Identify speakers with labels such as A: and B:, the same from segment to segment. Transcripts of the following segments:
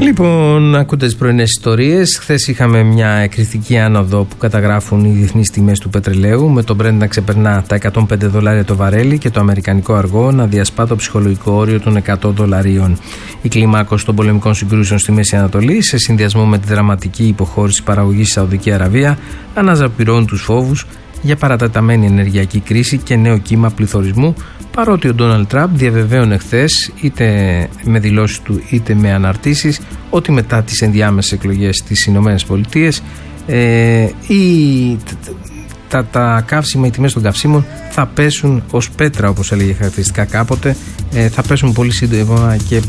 A: Λοιπόν, ακούτε τις πρωινές ιστορίες. Χθες είχαμε μια εκρηκτική άνοδο που καταγράφουν οι διεθνείς τιμές του πετρελαίου, με το Brent να ξεπερνά τα $105 το βαρέλι και το αμερικανικό αργό να διασπά το ψυχολογικό όριο των $100. Η κλιμάκωση των πολεμικών συγκρούσεων στη Μέση Ανατολή, σε συνδυασμό με τη δραματική υποχώρηση παραγωγής στη Σαουδική Αραβία, αναζαπυρώνουν τους φόβους για παρατεταμένη ενεργειακή κρίση και νέο κύμα πληθωρισμού, παρότι ο Ντόναλντ Τραμπ διαβεβαίωνε χθες, είτε με δηλώσεις του είτε με αναρτήσεις, ότι μετά τις ενδιάμεσες εκλογές στις Ηνωμένες Πολιτείες τα καύσιμα, οι τιμές των καυσίμων θα πέσουν ως πέτρα, όπως έλεγε χαρακτηριστικά κάποτε, θα πέσουν πολύ σύντομα και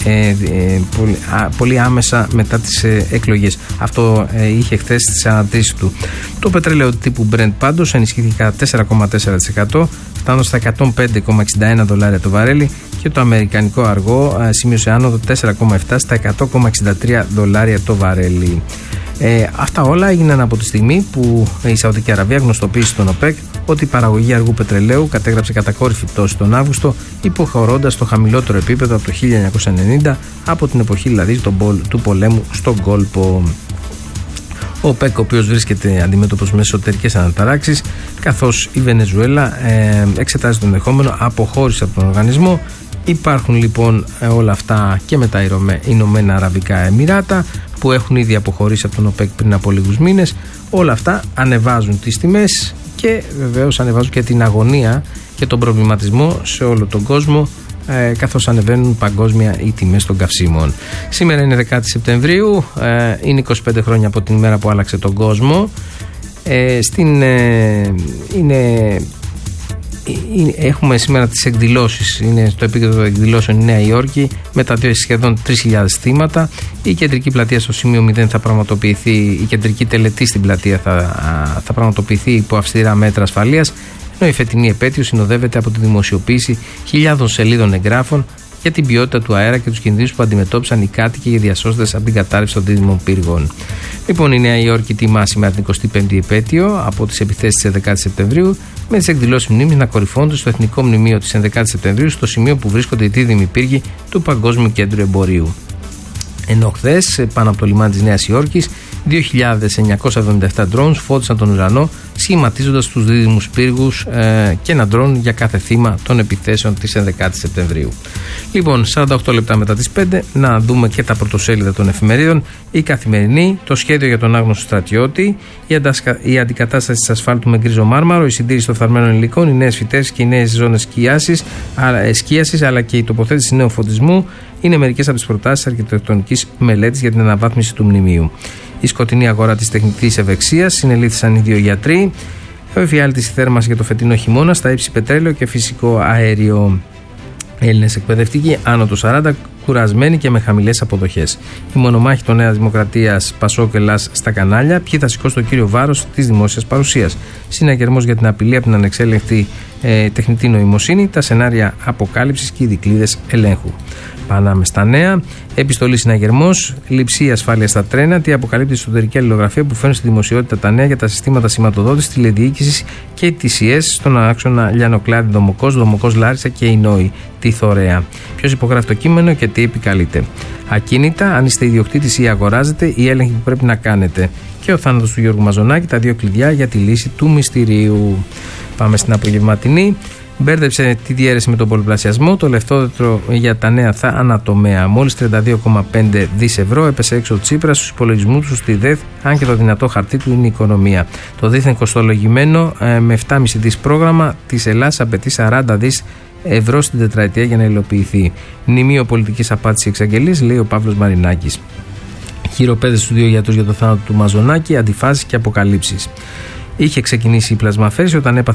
A: πολύ άμεσα μετά τις εκλογές. Αυτό είχε χθες στις αναρτήσεις του. Το πετρέλαιο τύπου Brent πάντως ενισχύθηκε κατά 4,4%, φτάνοντας στα $105,61 το βαρέλι, και το αμερικανικό αργό σημείωσε άνοδο 4,7 στα $100,63 το βαρέλι. Αυτά όλα έγιναν από τη στιγμή που η Σαουδική Αραβία γνωστοποίησε στον ΟΠΕΚ ότι η παραγωγή αργού πετρελαίου κατέγραψε κατακόρυφη πτώση τον Αύγουστο, υποχωρώντας το χαμηλότερο επίπεδο από το 1990, από την εποχή δηλαδή του πολέμου στον κόλπο. Ο ΟΠΕΚ, ο οποίος βρίσκεται αντιμέτωπος με εσωτερικές αναταράξεις, καθώς η Βενεζουέλα εξετάζει το ενδεχόμενο αποχώρηση από τον οργανισμό. Υπάρχουν λοιπόν όλα αυτά και με τα Ηνωμένα Αραβικά Εμιράτα, που έχουν ήδη αποχωρήσει από τον ΟΠΕΚ πριν από λίγους μήνες. Όλα αυτά ανεβάζουν τις τιμές και βεβαίως ανεβάζουν και την αγωνία και τον προβληματισμό σε όλο τον κόσμο, καθώς ανεβαίνουν παγκόσμια οι τιμές των καυσίμων. Σήμερα είναι 10 Σεπτεμβρίου, είναι 25 χρόνια από την ημέρα που άλλαξε τον κόσμο. Έχουμε σήμερα τις εκδηλώσεις, είναι στο επίκεντρο των εκδηλώσεων η Νέα Υόρκη, με τα σχεδόν 3.000 θύματα. Η κεντρική πλατεία στο σημείο 0 θα πραγματοποιηθεί, η κεντρική τελετή στην πλατεία θα πραγματοποιηθεί υπό αυστηρά μέτρα ασφαλείας, ενώ η φετινή επέτειο συνοδεύεται από τη δημοσιοποίηση χιλιάδων σελίδων εγγράφων για την ποιότητα του αέρα και τους κινδύνους που αντιμετώπισαν οι κάτοικοι και οι διασώστες από την κατάρρευση των δίδυμων πύργων. Λοιπόν, η Νέα Υόρκη τιμά σήμερα την 25η επέτειο από τις επιθέσεις της 11 Σεπτεμβρίου, με τις εκδηλώσεις μνήμης να κορυφώνονται στο Εθνικό Μνημείο της 11 Σεπτεμβρίου, στο σημείο που βρίσκονται οι δίδυμοι πύργοι του Παγκόσμιου Κέντρου Εμπορίου. Ενώ χθες, πάνω από το λιμάνι της Νέας Υόρκης, 2.977 drones φώτισαν τον ουρανό, σχηματίζοντας τους δίδυμους πύργους και ένα drone για κάθε θύμα των επιθέσεων της 11 Σεπτεμβρίου. Λοιπόν, 48 λεπτά μετά τις 5, να δούμε και τα πρωτοσέλιδα των εφημερίδων. Η Καθημερινή, το σχέδιο για τον άγνωστο στρατιώτη, η αντικατάσταση της ασφάλτου με γκρίζο μάρμαρο, η συντήρηση των φθαρμένων υλικών, οι νέες φυτές και οι νέες ζώνες σκίασης, αλλά και η τοποθέτηση νέου φωτισμού είναι μερικές από τις προτάσεις αρχιτεκτονικής μελέτης για την αναβάθμιση του μνημείου. Η σκοτεινή αγορά της τεχνητής ευεξίας, συνελήφθησαν οι 2 γιατροί. Ο εφιάλτης η θέρμανση για το φετινό χειμώνα, στα ύψη πετρέλαιο και φυσικό αέριο. Έλληνες εκπαιδευτικοί άνω των 40, κουρασμένοι και με χαμηλές αποδοχές. Η μονομάχη των Νέας Δημοκρατίας, Πασόκ, Ελλάς στα κανάλια. Ποιοι θα σηκώσουν το κύριο βάρος της δημόσιας παρουσίας. Συναγερμός για την απειλή από την ανεξέλεγκτη τεχνητή νοημοσύνη, τα σενάρια αποκάλυψης και οι δικλείδες ελέγχου. Πάμε στα νέα. Επιστολή συναγερμός, λειψή ασφάλεια στα τρένα. Τι αποκαλύπτει η εσωτερική αλληλογραφία που φέρνει στη δημοσιότητα τα νέα για τα συστήματα σηματοδότησης, τηλεδιοίκησης και TCS στον άξονα Λιανοκλάδη Δομοκός Λάρισα και Ινόη. Τι θωρέα. Ποιος υπογράφει το κείμενο και τι επικαλείται. Ακίνητα, αν είστε ιδιοκτήτης ή αγοράζετε, οι έλεγχοι που πρέπει να κάνετε. Και ο θάνατος του Γιώργου Μαζονάκη, τα 2 κλειδιά για τη λύση του μυστηρίου. Πάμε στην απογευματινή. Μπέρδεψε τη διαίρεση με τον πολλαπλασιασμό. Το λεφτόδετρο για τα νέα θα ανατομέα. Μόλις 32,5 δις ευρώ έπεσε έξω ο Τσίπρας στους υπολογισμούς του στη ΔΕΘ, αν και το δυνατό χαρτί του είναι η οικονομία. Το δίθεν κοστολογημένο με 7,5 δις πρόγραμμα της Ελλάδας απαιτεί 40 δις ευρώ στην τετραετία για να υλοποιηθεί. Μνημείο πολιτικής απάτης εξαγγελής, λέει ο Παύλος Μαρινάκης. Χειροπέδες στους 2 γιατρούς για το θάνατο του Μαζονάκη, αντιφάσεις και αποκαλύψεις. Είχε ξεκινήσει η πλασμαφέρηση όταν έπαθε